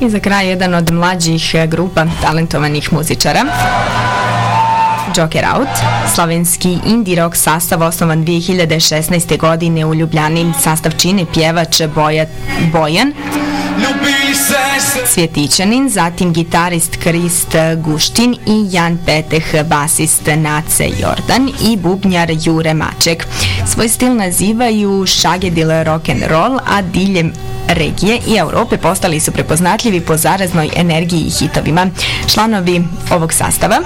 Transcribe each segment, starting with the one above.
I za kraj jedan od mlađih grupa talentovanih muzičara. Joker Out, slovenski indie rock sastav osnovan 2016. godine u Ljubljani. Sastav čine pjevač Bojan Cvjetićanin, zatim gitarist Krist Guštin i Jan Peteh, basist Nace Jordan i bubnjar Jure Maček. Svoj stil nazivaju šagedil rock'n'roll, a diljem regije i Europe postali su prepoznatljivi po zaraznoj energiji i hitovima. Članovi ovog sastava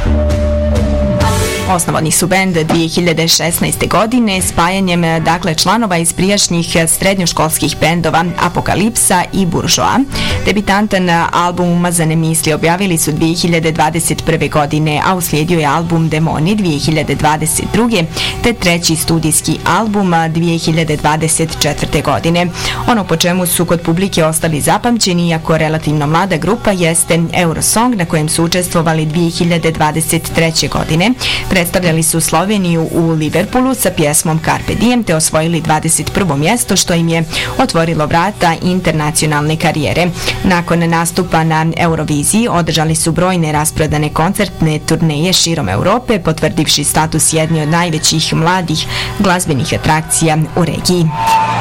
osnovani su bend 2016. godine spajanjem članova iz prijašnjih srednjoškolskih bendova Apokalipsa i Buržoa. Debitantan album Umazane misli objavili su 2021. godine, a uslijedio je album Demoni 2022. te treći studijski album 2024. godine. Ono po čemu su kod publike ostali zapamćeni, iako relativno mlada grupa, jeste Eurosong na kojem su učestvovali 2023. godine. Predstavljali su Sloveniju u Liverpoolu sa pjesmom Carpe Diem te osvojili 21. mjesto, što im je otvorilo vrata internacionalne karijere. Nakon nastupa na Euroviziji održali su brojne rasprodane koncertne turneje širom Europe, potvrdivši status jedne od najvećih mladih glazbenih atrakcija u regiji.